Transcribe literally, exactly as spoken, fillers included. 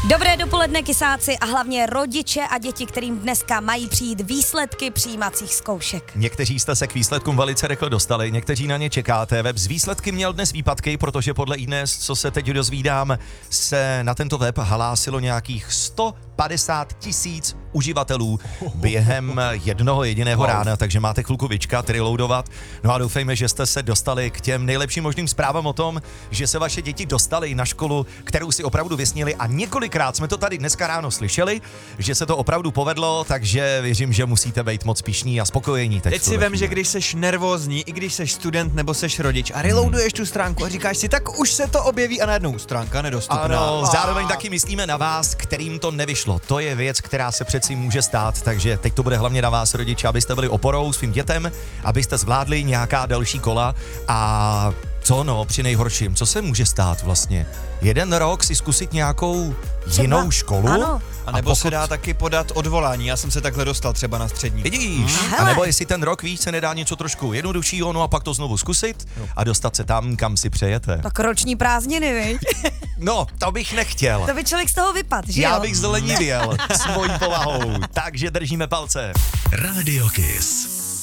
Dobré dopoledne, kysáci, a hlavně rodiče a děti, kterým dneska mají přijít výsledky přijímacích zkoušek. Někteří jste se k výsledkům velice rychle dostali, někteří na ně čekáte. Web z výsledky měl dnes výpadky, protože podle iDnes, co se teď dozvídám, se na tento web hlásilo nějakých sto padesát tisíc uživatelů během jednoho jediného wow. rána, takže máte chvilku vyčkat, reloadovat. No a doufejme, že jste se dostali k těm nejlepším možným zprávám o tom, že se vaše děti dostali na školu, kterou si opravdu vysnili, a několikrát jsme to tady dneska ráno slyšeli, že se to opravdu povedlo, takže věřím, že musíte být moc pyšní a spokojení. Teď, teď si vem, že když seš nervózní, i když seš student nebo seš rodič a reloaduješ tu stránku a říkáš si, tak už se to objeví a najednou stránka nedostupná. Ano, zároveň taky myslíme na vás, kterým to nevyšlo. To je věc, která se přeci může stát, takže teď to bude hlavně na vás, rodiče, abyste byli oporou svým dětem, abyste zvládli nějaká další kola. A co no, při nejhorším, co se může stát vlastně? Jeden rok si zkusit nějakou Třeba, jinou školu? Ano. A nebo a pokud... se dá taky podat odvolání, já jsem se takhle dostal třeba na střední. Vidíš, Hmm. a nebo jestli ten rok, víš, se nedá něco trošku jednoduššího, no a pak to znovu zkusit a dostat se tam, kam si přejete. Tak roční prázdniny, viď? No, to bych nechtěl. To by člověk z toho vypadl, že Já jo? bych zlenivěl s mojí povahou, takže držíme palce. Radio Kiss.